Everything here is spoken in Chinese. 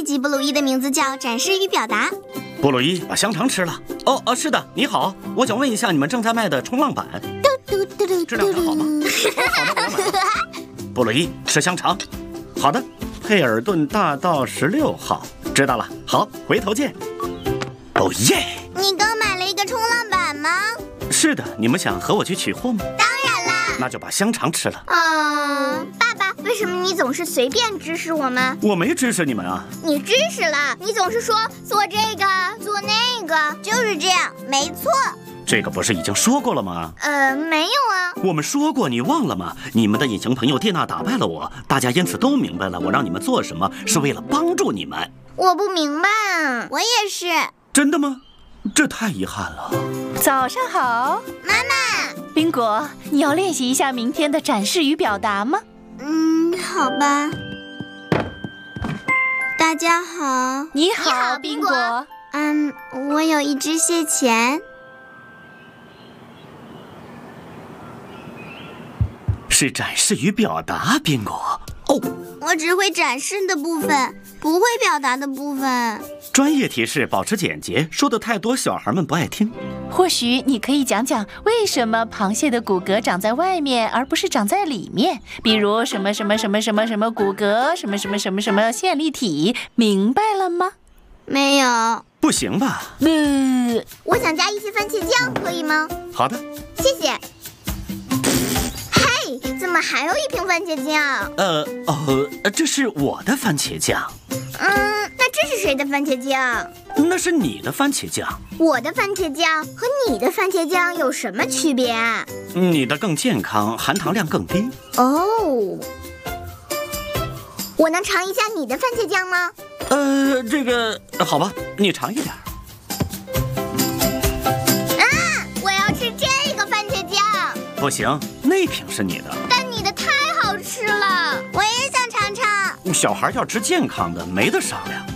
一集布鲁伊的名字叫展示与表达。 布鲁伊把香肠吃了。是的，你好，我想问一下你们正在卖的冲浪板质量还好吗？好的，我要买了。布鲁伊吃香肠。好的，佩尔顿大道16号，知道了。好，回头见。哦耶！ 你刚买了一个冲浪板吗？ 是的，你们想和我去取货吗？ 当然啦。 那就把香肠吃了。 爸爸，为什么你总是随便指使我们？ 我没指使你们啊。 你指使了，你总是说做这个做那个，就是这样，没错。 这个不是已经说过了吗？ 没有啊。 我们说过，你忘了吗？你们的隐形朋友蒂娜打败了我，大家因此都明白了我让你们做什么是为了帮助你们。 我不明白啊。我也是。 真的吗？这太遗憾了。 早上好， 妈妈。 宾果，你要练习一下明天的展示与表达吗？ 好吧。大家好。 你好， 你好宾果。 我有一只蟹钳。 是展示与表达，宾果。 我只会展示的部分，不会表达的部分。 专业提示，保持简洁，说的太多小孩们不爱听。 或许你可以讲讲为什么螃蟹的骨骼长在外面而不是长在里面，比如什么什么什么什么什么骨骼，什么什么什么什么线粒体，明白了吗？ 没有。 不行吧？ 我想加一些番茄酱，可以吗？ 好的， 谢谢。嘿，怎么还有一瓶番茄酱？ 这是我的番茄酱。 那这是谁的番茄酱？ 那是你的番茄酱。 我的番茄酱和你的番茄酱有什么区别啊？ 你的更健康，含糖量更低。 我能尝一下你的番茄酱吗？ 这个好吧，你尝一点。 我要吃这个番茄酱。 不行，那瓶是你的。 但你的太好吃了，我也想尝尝。 小孩要吃健康的，没得商量。